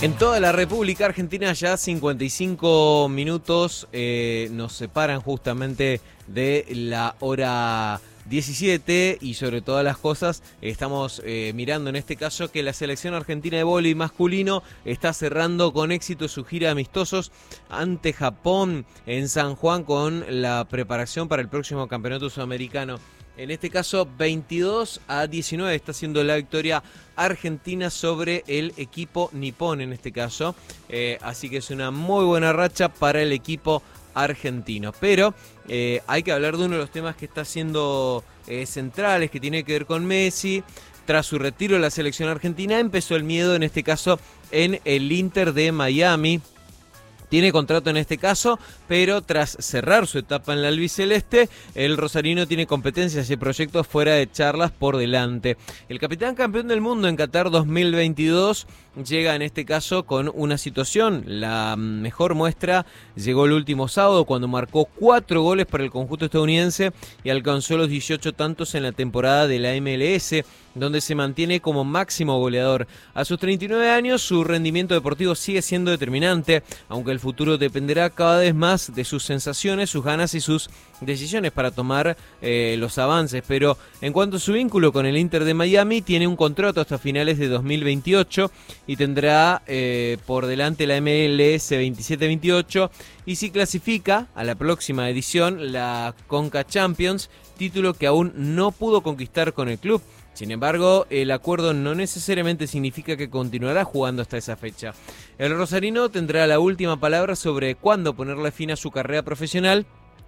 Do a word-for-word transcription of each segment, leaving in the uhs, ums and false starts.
En toda la República Argentina ya cincuenta y cinco minutos eh, nos separan justamente de la hora diecisiete y sobre todas las cosas estamos eh, mirando en este caso que la selección argentina de vóley masculino está cerrando con éxito su gira de amistosos ante Japón en San Juan con la preparación para el próximo campeonato sudamericano. En este caso, veintidós a diecinueve está siendo la victoria argentina sobre el equipo nipón en este caso. Eh, así que es una muy buena racha para el equipo argentino. Pero eh, hay que hablar de uno de los temas que está siendo eh, centrales, que tiene que ver con Messi. Tras su retiro de la selección argentina, empezó el miedo en este caso en el Inter de Miami. Tiene contrato en este caso, pero tras cerrar su etapa en la albiceleste, el rosarino tiene competencias y proyectos fuera de charlas por delante. El capitán campeón del mundo en Qatar dos mil veintidós llega en este caso con una situación. La mejor muestra llegó el último sábado cuando marcó cuatro goles para el conjunto estadounidense y alcanzó los dieciocho tantos en la temporada de la M L S, donde se mantiene como máximo goleador. A sus treinta y nueve años, su rendimiento deportivo sigue siendo determinante, aunque el futuro dependerá cada vez más de sus sensaciones, sus ganas y sus decisiones para tomar eh, los avances. Pero en cuanto a su vínculo con el Inter de Miami, tiene un contrato hasta finales de dos mil veintiocho y tendrá eh, por delante la M L S veintisiete veintiocho, y si clasifica a la próxima edición, la Conca Champions, título que aún no pudo conquistar con el club. Sin embargo, el acuerdo no necesariamente significa que continuará jugando hasta esa fecha. El rosarino tendrá la última palabra sobre cuándo ponerle fin a su carrera profesional,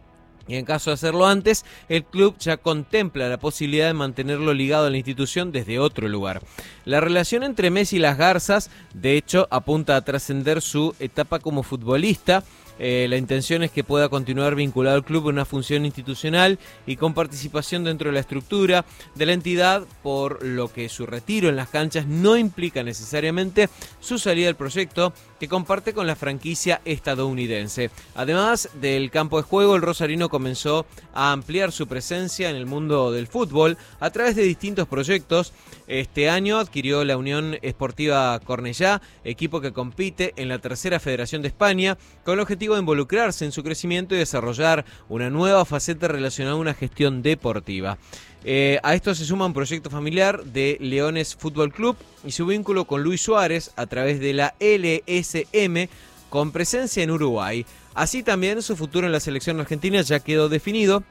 y en caso de hacerlo antes, el club ya contempla la posibilidad de mantenerlo ligado a la institución desde otro lugar. La relación entre Messi y las Garzas, de hecho, apunta a trascender su etapa como futbolista. Eh, la intención es que pueda continuar vinculado al club en una función institucional y con participación dentro de la estructura de la entidad, por lo que su retiro en las canchas no implica necesariamente su salida del proyecto que comparte con la franquicia estadounidense. Además del campo de juego, el rosarino comenzó a ampliar su presencia en el mundo del fútbol a través de distintos proyectos. Este año adquirió la Unión Esportiva Cornellá, equipo que compite en la tercera federación de España, con el objetivo de involucrarse en su crecimiento y desarrollar una nueva faceta relacionada a una gestión deportiva. Eh, a esto se suma un proyecto familiar de Leones Fútbol Club y su vínculo con Luis Suárez a través de la L S M, con presencia en Uruguay. Así también su futuro en la selección argentina ya quedó definido.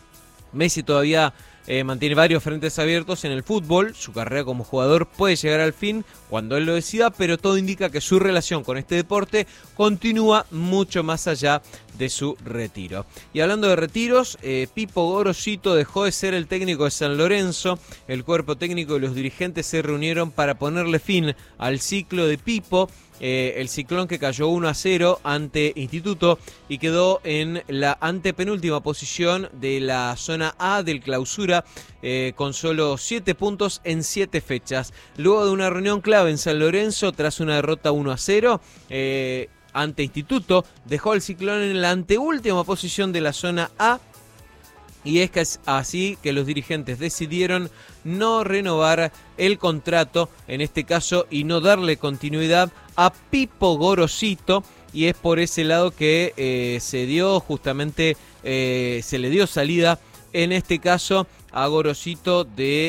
Messi todavía eh, mantiene varios frentes abiertos en el fútbol. Su carrera como jugador puede llegar al fin cuando él lo decida, pero todo indica que su relación con este deporte continúa mucho más allá de su retiro. Y hablando de retiros, eh, Pipo Gorosito dejó de ser el técnico de San Lorenzo. El cuerpo técnico y los dirigentes se reunieron para ponerle fin al ciclo de Pipo. Eh, el Ciclón, que cayó uno a cero ante Instituto y quedó en la antepenúltima posición de la zona A del Clausura, eh, con solo siete puntos en siete fechas. Luego de una reunión clave en San Lorenzo, tras una derrota uno a cero, eh, ante Instituto, dejó al Ciclón en la anteúltima posición de la zona A. Y es que es así que los dirigentes decidieron no renovar el contrato, en este caso, y no darle continuidad a Pipo Gorosito. Y es por ese lado que eh, se dio justamente, eh, se le dio salida, en este caso, a Gorosito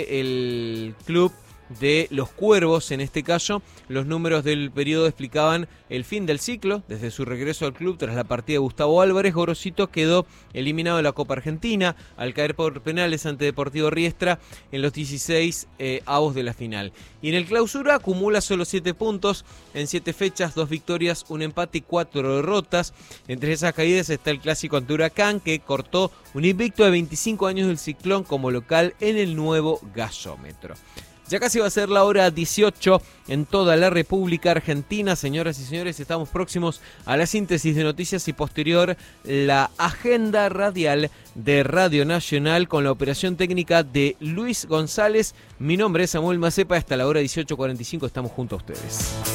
del club de los Cuervos. En este caso, los números del periodo explicaban el fin del ciclo. Desde su regreso al club tras la partida de Gustavo Álvarez, Gorosito quedó eliminado de la Copa Argentina al caer por penales ante Deportivo Riestra en los dieciséis eh, avos de la final. Y en el Clausura acumula solo siete puntos en siete fechas, dos victorias, un empate y cuatro derrotas. Entre esas caídas está el clásico ante Huracán, que cortó un invicto de veinticinco años del Ciclón como local en el nuevo gasómetro. Ya casi va a ser la hora dieciocho en toda la República Argentina. Señoras y señores, estamos próximos a la síntesis de noticias y posterior la agenda radial de Radio Nacional con la operación técnica de Luis González. Mi nombre es Samuel Macepa. Hasta la hora dieciocho cuarenta y cinco estamos junto a ustedes.